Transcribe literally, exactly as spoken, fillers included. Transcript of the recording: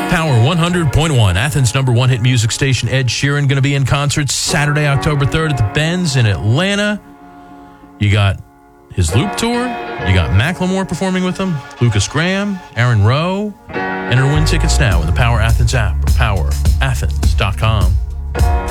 Power one hundred point one, Athens' number one hit music station. Ed Sheeran going to be in concert Saturday, October third at the Benz in Atlanta. You got his Loop Tour. You got Macklemore performing with him, Lucas Graham, Aaron Rowe. Enter to win tickets now in the Power Athens app or power athens dot com.